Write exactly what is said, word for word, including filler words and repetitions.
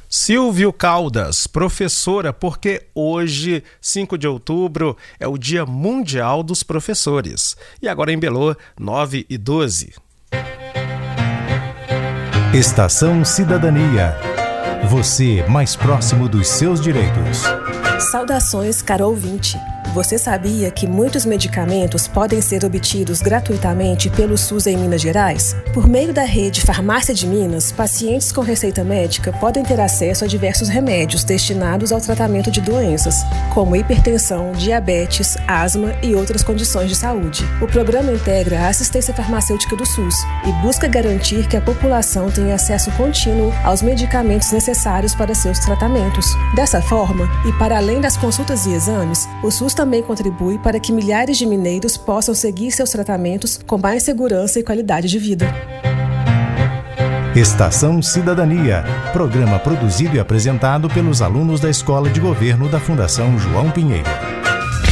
Silvio Caldas, professora, porque hoje, cinco de outubro, é o Dia Mundial dos Professores. E agora em Belô, nove e doze. Estação Cidadania. Você mais próximo dos seus direitos. Saudações, caro ouvinte. Você sabia que muitos medicamentos podem ser obtidos gratuitamente pelo SUS em Minas Gerais? Por meio da rede Farmácia de Minas, pacientes com receita médica podem ter acesso a diversos remédios destinados ao tratamento de doenças, como hipertensão, diabetes, asma e outras condições de saúde. O programa integra a assistência farmacêutica do SUS e busca garantir que a população tenha acesso contínuo aos medicamentos necessários para seus tratamentos. Dessa forma, e para além das consultas e exames, o SUS também contribui para que milhares de mineiros possam seguir seus tratamentos com mais segurança e qualidade de vida. Estação Cidadania, programa produzido e apresentado pelos alunos da Escola de Governo da Fundação João Pinheiro.